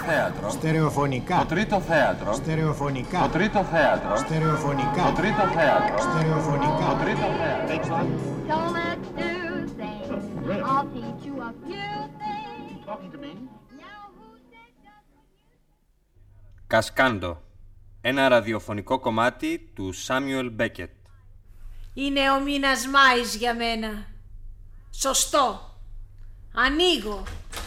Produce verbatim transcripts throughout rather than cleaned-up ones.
θέατρο. Στερεοφωνικά. Το τρίτο θέατρο. Στερεοφωνικά. Το τρίτο θέατρο. Στερεοφωνικά. Το τρίτο θέατρο. Στερεοφωνικά. Το τρίτο θέατρο. So let's do things. I'll teach you a few things. Talking to me? Now who said just... Κασκάντο. Ένα ραδιοφωνικό κομμάτι του Σάμιουελ Μπέκετ. Είναι ο μήνας Μάης για μένα. Σωστό. Ανοίγω.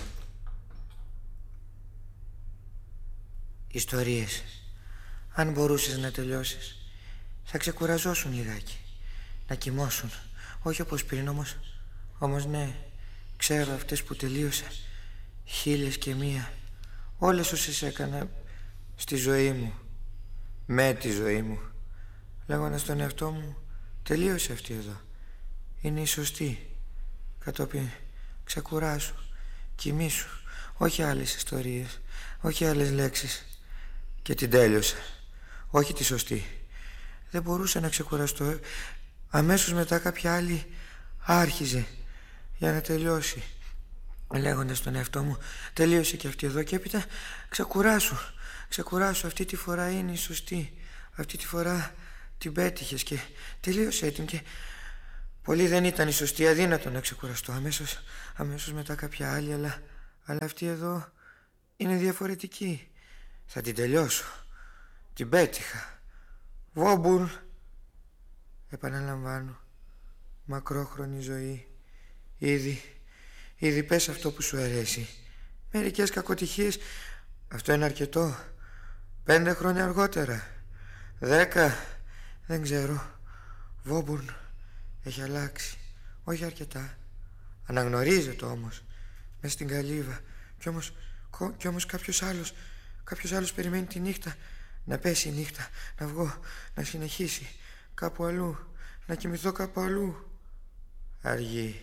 Ιστορίες. Αν μπορούσες να τελειώσεις, θα ξεκουραζώσουν λιγάκι. Να κοιμώσουν. Όχι όπως πριν όμως. Όμως ναι, ξέρω αυτές που τελείωσα. Χίλιες και μία. Όλες όσες έκανα στη ζωή μου. Με τη ζωή μου. Λέγοντας στον εαυτό μου, τελείωσε αυτή εδώ. Είναι η σωστή. Κατόπιν ξεκουράσου. Κοιμήσου. Όχι άλλες ιστορίες. Όχι άλλες λέξεις. Και την τέλειωσα. Όχι τη σωστή. Δεν μπορούσα να ξεκουραστώ. Αμέσως μετά κάποια άλλη άρχιζε για να τελειώσει. Λέγοντας στον εαυτό μου, τελείωσε και αυτή εδώ και έπειτα ξεκουράσου. Ξεκουράσου, αυτή τη φορά είναι η σωστή. Αυτή τη φορά την πέτυχες και τελείωσε την και... Πολύ δεν ήταν η σωστή, αδύνατο να ξεκουραστώ. Αμέσως, αμέσως μετά κάποια άλλη, αλλά, αλλά αυτή εδώ είναι διαφορετική. Θα την τελειώσω. Την πέτυχα. Βόμπουρ. Επαναλαμβάνω. Μακρόχρονη ζωή. Ήδη, ήδη πες αυτό που σου αρέσει. Μερικές κακοτυχίες. Αυτό είναι αρκετό. Πέντε χρόνια αργότερα. Δέκα. Δεν ξέρω. Βόμπουρν. Έχει αλλάξει. Όχι αρκετά. Αναγνωρίζεται όμως. Μες στην καλύβα. Κι όμως, κι όμως κάποιος άλλος Κάποιος άλλος περιμένει τη νύχτα. Να πέσει η νύχτα. Να βγω. Να συνεχίσει. Κάπου αλλού. Να κοιμηθώ κάπου αλλού. Αργεί.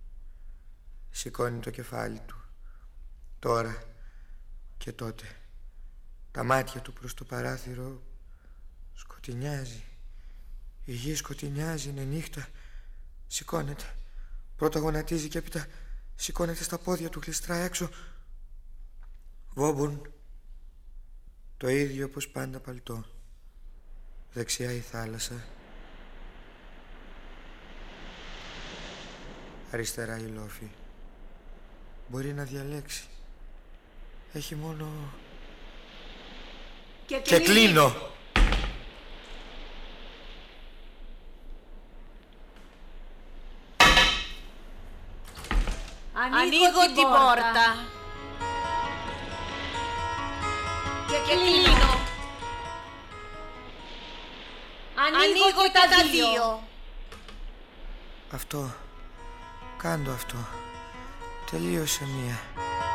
Σηκώνει το κεφάλι του. Τώρα και τότε. Τα μάτια του προς το παράθυρο σκοτεινιάζει. Η γη σκοτεινιάζει. Είναι νύχτα. Σηκώνεται. Πρώτα γονατίζει και έπειτα σηκώνεται στα πόδια του κλειστρά έξω. Βόμπουρν. Το ίδιο όπως πάντα παλτό. Δεξιά η θάλασσα. Αριστερά η λόφη. Μπορεί να διαλέξει. Έχει μόνο... Και, και κλείνω. Ανοίγω, Ανοίγω την, την πόρτα. πόρτα. Και κλείνω. Ανοίγω, Ανοίγω και τα τα δύο. δύο. Αυτό. Κάντο αυτό. Τελείωσε μία.